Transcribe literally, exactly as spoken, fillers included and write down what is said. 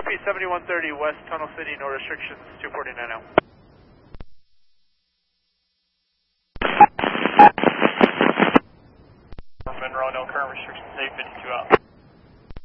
Q P seventy-one thirty West Tunnel City, no restrictions, two forty-nine out. Monroe, no current restrictions, eight fifty-two out.